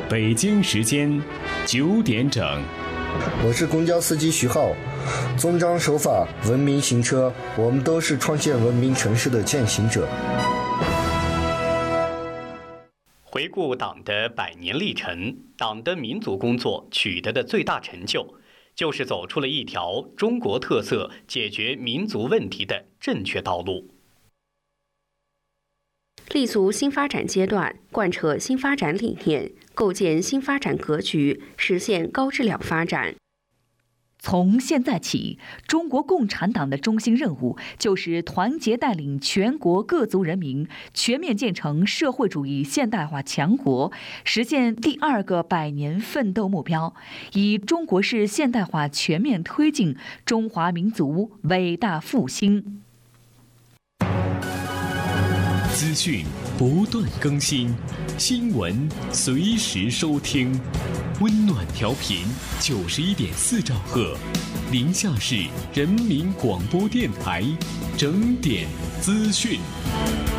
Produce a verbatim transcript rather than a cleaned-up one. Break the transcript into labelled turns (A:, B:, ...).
A: 北京时间九点整。
B: 我是公交司机徐浩，遵章守法，文明行车，我们都是创建文明城市的践行者。
C: 回顾党的百年历程，党的民族工作取得的最大成就，就是走出了一条中国特色解决民族问题的正确道路。
D: 立足新发展阶段，贯彻新发展理念，构建新发展格局，实现高质量发展。
E: 从现在起，中国共产党的中心任务就是团结带领全国各族人民全面建成社会主义现代化强国，实现第二个百年奋斗目标，以中国式现代化全面推进中华民族伟大复兴。
A: 资讯不断更新，新闻随时收听。温暖调频九十一点四兆赫，宁夏市人民广播电台，整点资讯。